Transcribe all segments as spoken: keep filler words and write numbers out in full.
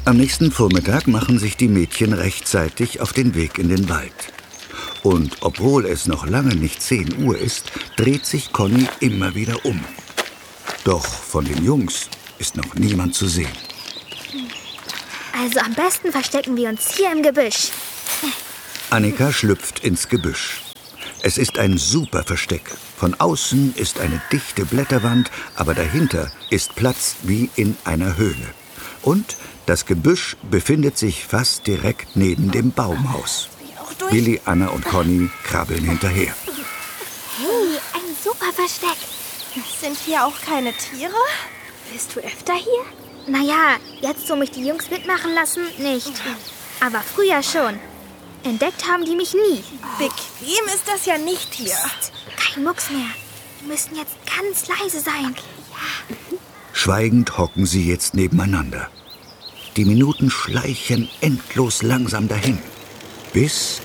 Am nächsten Vormittag machen sich die Mädchen rechtzeitig auf den Weg in den Wald. Und obwohl es noch lange nicht zehn Uhr ist, dreht sich Conny immer wieder um. Doch von den Jungs ist noch niemand zu sehen. Also am besten verstecken wir uns hier im Gebüsch. Annika schlüpft ins Gebüsch. Es ist ein super Versteck. Von außen ist eine dichte Blätterwand, aber dahinter ist Platz wie in einer Höhle. Und das Gebüsch befindet sich fast direkt neben dem Baumhaus. Billy, Anna und Conny krabbeln hinterher. Hey, ein super Versteck. Sind hier auch keine Tiere? Bist du öfter hier? Naja, jetzt, wo mich die Jungs mitmachen lassen, nicht. Aber früher schon. Entdeckt haben die mich nie. Bequem ist das ja nicht hier. Psst, kein Mucks mehr. Wir müssen jetzt ganz leise sein. Ja. Schweigend hocken sie jetzt nebeneinander. Die Minuten schleichen endlos langsam dahin. Bis...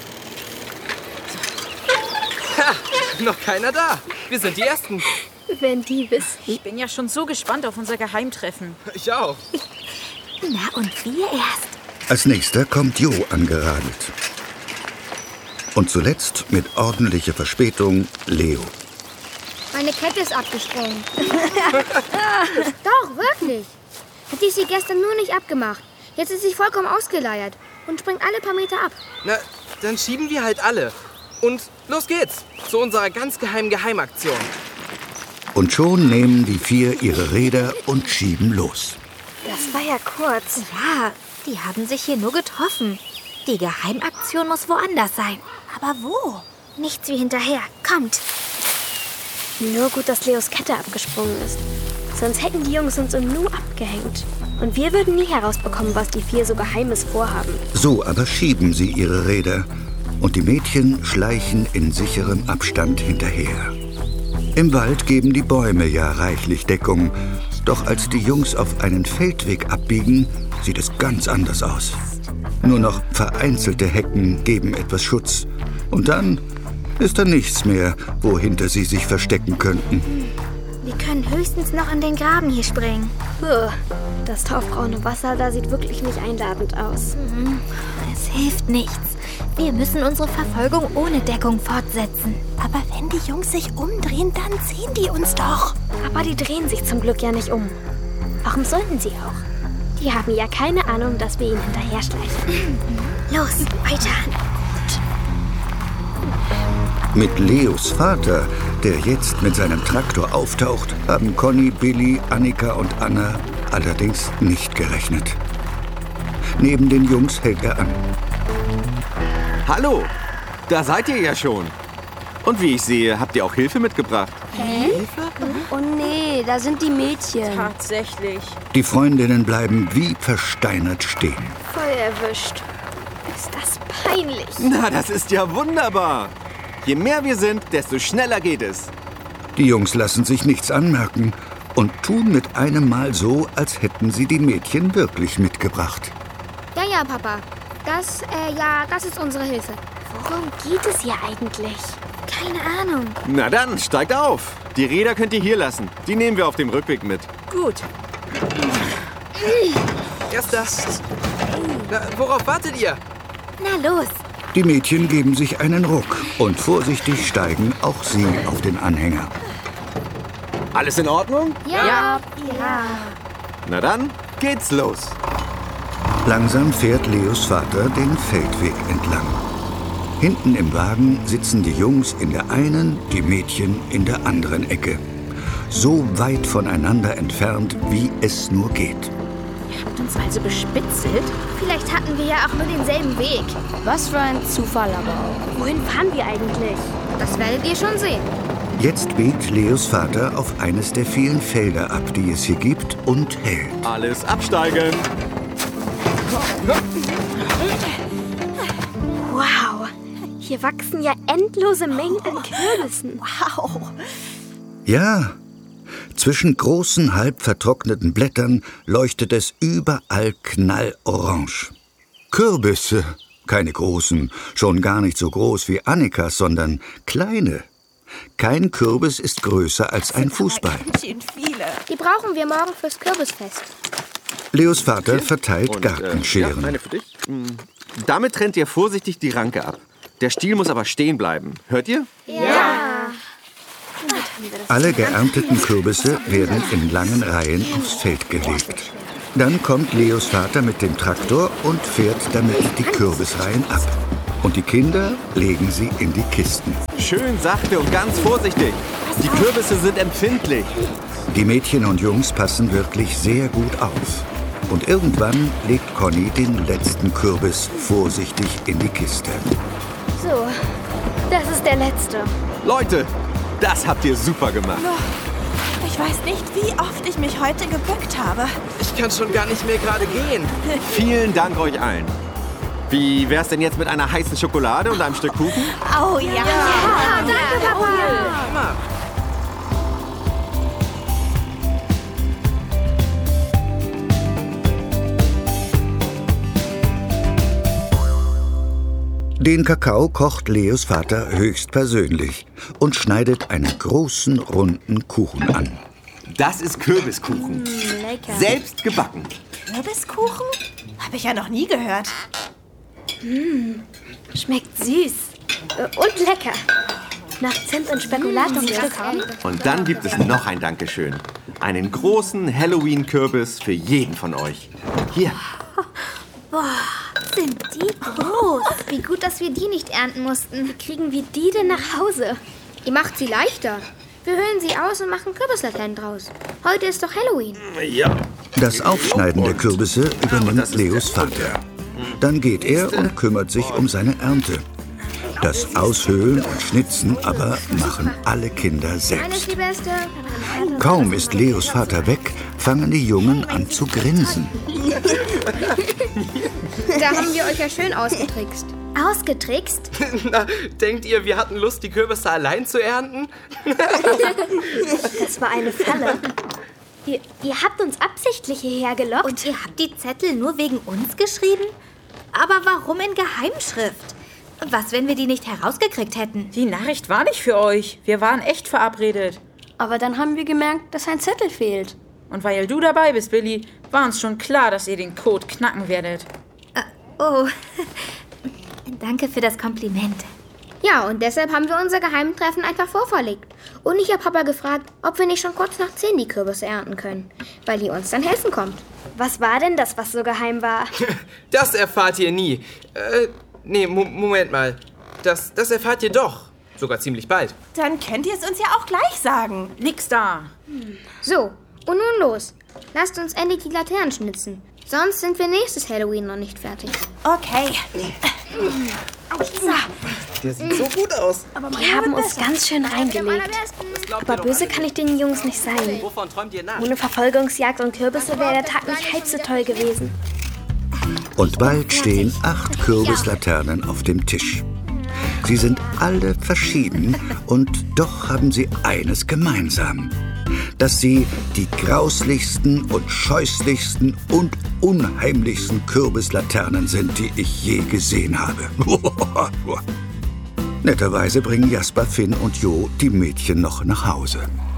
Ha, noch keiner da. Wir sind die Ersten. Wenn die wissen. Ich bin ja schon so gespannt auf unser Geheimtreffen. Ich auch. Na, und wir erst. Als nächster kommt Jo angeradelt. Und zuletzt mit ordentlicher Verspätung Leo. Meine Kette ist abgesprungen. Doch, wirklich. Hätte ich sie gestern nur nicht abgemacht. Jetzt ist sie vollkommen ausgeleiert und springt alle paar Meter ab. Na, dann schieben wir halt alle. Und los geht's zu unserer ganz geheimen Geheimaktion. Und schon nehmen die vier ihre Räder und schieben los. Das war ja kurz. Ja, die haben sich hier nur getroffen. Die Geheimaktion muss woanders sein. Aber wo? Nichts wie hinterher. Kommt. Nur gut, dass Leos Kette abgesprungen ist. Sonst hätten die Jungs uns im Nu abgehängt. Und wir würden nie herausbekommen, was die vier so Geheimes vorhaben. So aber schieben sie ihre Räder. Und die Mädchen schleichen in sicherem Abstand hinterher. Im Wald geben die Bäume ja reichlich Deckung. Doch als die Jungs auf einen Feldweg abbiegen, sieht es ganz anders aus. Nur noch vereinzelte Hecken geben etwas Schutz. Und dann ist da nichts mehr, wohinter sie sich verstecken könnten. Wir können höchstens noch in den Graben hier springen. Puh, das taufbraune Wasser da sieht wirklich nicht einladend aus. Mhm. Es hilft nichts. Wir müssen unsere Verfolgung ohne Deckung fortsetzen. Aber wenn die Jungs sich umdrehen, dann sehen die uns doch. Aber die drehen sich zum Glück ja nicht um. Warum sollten sie auch? Die haben ja keine Ahnung, dass wir ihnen hinterher schleichen. Los, weiter. Mit Leos Vater, der jetzt mit seinem Traktor auftaucht, haben Conny, Billy, Annika und Anna allerdings nicht gerechnet. Neben den Jungs hält er an. Hallo, da seid ihr ja schon. Und wie ich sehe, habt ihr auch Hilfe mitgebracht. Hilfe? Oh nee, da sind die Mädchen. Tatsächlich. Die Freundinnen bleiben wie versteinert stehen. Voll erwischt. Ist das peinlich. Na, das ist ja wunderbar. Je mehr wir sind, desto schneller geht es. Die Jungs lassen sich nichts anmerken und tun mit einem Mal so, als hätten sie die Mädchen wirklich mitgebracht. Ja, ja, Papa. Das, äh, ja, das ist unsere Hilfe. Worum geht es hier eigentlich? Keine Ahnung. Na dann, steigt auf. Die Räder könnt ihr hier lassen. Die nehmen wir auf dem Rückweg mit. Gut. Erster. Na, worauf wartet ihr? Na los. Die Mädchen geben sich einen Ruck und vorsichtig steigen auch sie auf den Anhänger. Alles in Ordnung? Ja. Ja. Na dann, geht's los. Langsam fährt Leos Vater den Feldweg entlang. Hinten im Wagen sitzen die Jungs in der einen, die Mädchen in der anderen Ecke. So weit voneinander entfernt, wie es nur geht. Ihr habt uns also bespitzelt? Vielleicht hatten wir ja auch nur denselben Weg. Was für ein Zufall aber auch. Wohin fahren wir eigentlich? Das werdet ihr schon sehen. Jetzt biegt Leos Vater auf eines der vielen Felder ab, die es hier gibt, und hält. Alles absteigen. Wow, hier wachsen ja endlose Mengen an Kürbissen. Wow. Ja, zwischen großen, halb vertrockneten Blättern leuchtet es überall knallorange. Kürbisse, keine großen, schon gar nicht so groß wie Annikas, sondern kleine. Kein Kürbis ist größer als ein Fußball. Ganz schön viele. Die brauchen wir morgen fürs Kürbisfest. Leos Vater verteilt Und, äh, ja, Gartenscheren. eine für dich. Mm, Damit trennt ihr vorsichtig die Ranke ab. Der Stiel muss aber stehen bleiben. Hört ihr? Alle geernteten Kürbisse werden in langen Reihen aufs Feld gelegt. Dann kommt Leos Vater mit dem Traktor und fährt damit die Kürbisreihen ab. Und die Kinder legen sie in die Kisten. Schön sachte und ganz vorsichtig. Die Kürbisse sind empfindlich. Die Mädchen und Jungs passen wirklich sehr gut auf. Und irgendwann legt Conny den letzten Kürbis vorsichtig in die Kiste. So, das ist der letzte. Leute, das habt ihr super gemacht. Ich weiß nicht, wie oft ich mich heute gebückt habe. Ich kann schon gar nicht mehr gerade gehen. Vielen Dank euch allen. Wie wär's denn jetzt mit einer heißen Schokolade und einem Stück Kuchen? Oh ja. Danke, Papa. Immer. Den Kakao kocht Leos Vater höchstpersönlich und schneidet einen großen, runden Kuchen an. Das ist Kürbiskuchen. Lecker. Selbst gebacken. Kürbiskuchen? Habe ich ja noch nie gehört. Schmeckt süß. Äh, Und lecker. Nach Zimt und Spekulatius. Und dann gibt es noch ein Dankeschön. Einen großen Halloween-Kürbis für jeden von euch. Hier. Sind die groß? Wie gut, dass wir die nicht ernten mussten. Wie kriegen wir die denn nach Hause? Ihr macht sie leichter. Wir höhlen sie aus und machen Kürbislaternen draus. Heute ist doch Halloween. Ja. Das Aufschneiden der Kürbisse übernimmt Leos Vater. Dann geht er und kümmert sich um seine Ernte. Das Aushöhlen und Schnitzen aber machen alle Kinder Eine ist selbst. die beste. Kaum ist Leos Vater weg, fangen die Jungen an zu grinsen. Da haben wir euch ja schön ausgetrickst. Ausgetrickst? Na, denkt ihr, wir hatten Lust, die Kürbisse allein zu ernten? Das war eine Falle. Ihr, ihr habt uns absichtlich hierher gelockt. Und ihr habt die Zettel nur wegen uns geschrieben? Aber warum in Geheimschrift? Was, wenn wir die nicht herausgekriegt hätten? Die Nachricht war nicht für euch. Wir waren echt verabredet. Aber dann haben wir gemerkt, dass ein Zettel fehlt. Und weil du dabei bist, Billy, war uns schon klar, dass ihr den Code knacken werdet. Oh, danke für das Kompliment. Ja, und deshalb haben wir unser Geheimtreffen einfach vorverlegt. Und ich habe Papa gefragt, ob wir nicht schon kurz nach zehn die Kürbisse ernten können, weil die uns dann helfen kommt. Was war denn das, was so geheim war? Das erfahrt ihr nie. Äh, nee, Mo- Moment mal. Das, das erfahrt ihr doch. Sogar ziemlich bald. Dann könnt ihr es uns ja auch gleich sagen. Nix da. So, und nun los. Lasst uns endlich die Laternen schnitzen. Sonst sind wir nächstes Halloween noch nicht fertig. Okay. Der sieht so gut aus. Die haben uns ganz schön reingelegt. Aber böse kann ich den Jungs nicht sein. Wovon träumt ihr nach? Ohne Verfolgungsjagd und Kürbisse wäre der Tag nicht halb so toll gewesen. Und bald stehen acht Kürbislaternen auf dem Tisch. Sie sind alle verschieden und doch haben sie eines gemeinsam. Dass sie die grauslichsten und scheußlichsten und unheimlichsten Kürbislaternen sind, die ich je gesehen habe. Netterweise bringen Jasper, Finn und Jo die Mädchen noch nach Hause.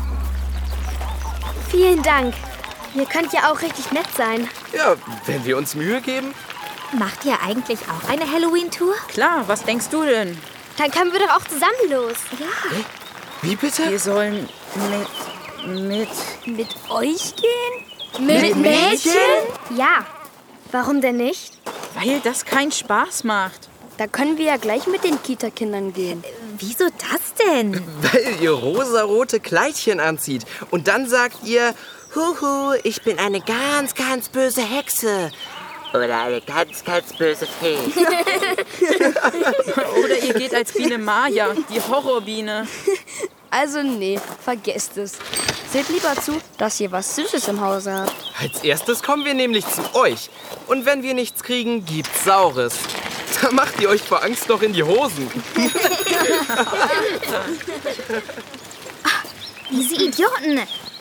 Vielen Dank. Ihr könnt ja auch richtig nett sein. Ja, wenn wir uns Mühe geben. Macht ihr eigentlich auch eine Halloween-Tour? Klar, was denkst du denn? Dann können wir doch auch zusammen los. Wie bitte? Wir sollen mit... mit... Mit euch gehen? Mit Mädchen? Ja. Warum denn nicht? Weil das keinen Spaß macht. Da können wir ja gleich mit den Kita-Kindern gehen. Wieso das denn? Weil ihr rosarote Kleidchen anzieht. Und dann sagt ihr, huhu, ich bin eine ganz, ganz böse Hexe. Oder eine ganz, ganz böse Fee. Oder ihr geht als Biene Maya, die Horrorbiene. Also nee, vergesst es. Seht lieber zu, dass ihr was Süßes im Hause habt. Als erstes kommen wir nämlich zu euch. Und wenn wir nichts kriegen, gibt's Saures. Da macht ihr euch vor Angst noch in die Hosen. Diese Idioten.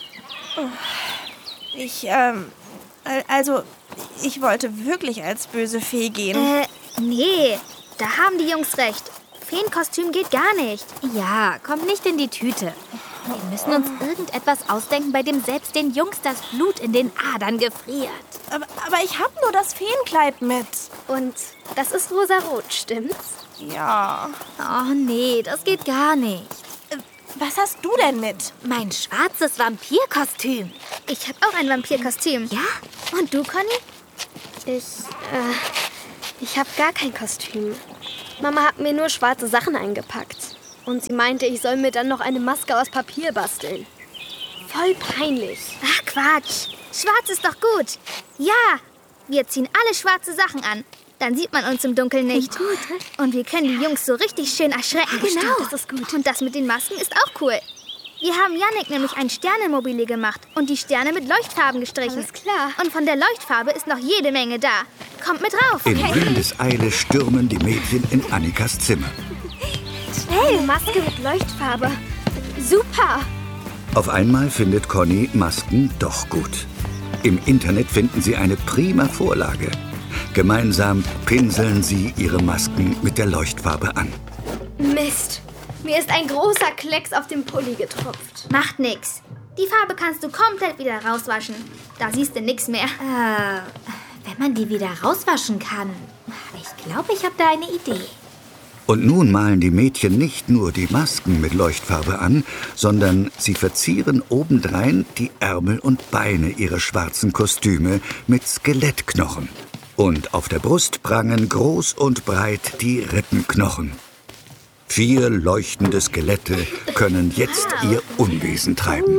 Ich, ähm, al- also, ich wollte wirklich als böse Fee gehen. Äh, nee, da haben die Jungs recht. Feenkostüm geht gar nicht. Ja, kommt nicht in die Tüte. Wir müssen uns irgendetwas ausdenken, bei dem selbst den Jungs das Blut in den Adern gefriert. Aber, aber ich habe nur das Feenkleid mit. Und das ist rosarot, stimmt's? Ja. Oh nee, das geht gar nicht. Was hast du denn mit? Mein schwarzes Vampirkostüm. Ich habe auch ein Vampirkostüm. Ja? Und du, Conny? Ich, äh, ich habe gar kein Kostüm. Mama hat mir nur schwarze Sachen eingepackt. Und sie meinte, ich soll mir dann noch eine Maske aus Papier basteln. Voll peinlich. Ach, Quatsch. Schwarz ist doch gut. Ja, wir ziehen alle schwarze Sachen an. Dann sieht man uns im Dunkeln nicht. Gut. Und wir können die Jungs so richtig schön erschrecken. Genau, das ist gut. Und das mit den Masken ist auch cool. Wir haben Yannick nämlich ein Sternenmobile gemacht und die Sterne mit Leuchtfarben gestrichen. Alles klar. Und von der Leuchtfarbe ist noch jede Menge da. Kommt mit rauf. In Windeseile stürmen die Mädchen in Annikas Zimmer. Schnell, Maske mit Leuchtfarbe. Super. Auf einmal findet Conny Masken doch gut. Im Internet finden sie eine prima Vorlage. Gemeinsam pinseln sie ihre Masken mit der Leuchtfarbe an. Mist. Mir ist ein großer Klecks auf den Pulli getropft. Macht nix. Die Farbe kannst du komplett wieder rauswaschen. Da siehst du nix mehr. Äh, wenn man die wieder rauswaschen kann. Ich glaube, ich habe da eine Idee. Und nun malen die Mädchen nicht nur die Masken mit Leuchtfarbe an, sondern sie verzieren obendrein die Ärmel und Beine ihrer schwarzen Kostüme mit Skelettknochen. Und auf der Brust prangen groß und breit die Rippenknochen. Vier leuchtende Skelette können jetzt ihr Unwesen treiben.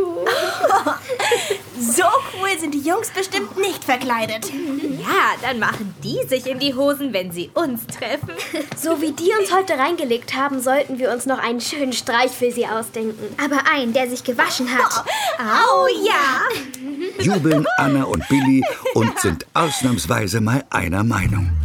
So cool sind die Jungs bestimmt nicht verkleidet. Ja, dann machen die sich in die Hosen, wenn sie uns treffen. So wie die uns heute reingelegt haben, sollten wir uns noch einen schönen Streich für sie ausdenken. Aber einen, der sich gewaschen hat. Oh ja! Jubeln Anna und Billy und sind ausnahmsweise mal einer Meinung.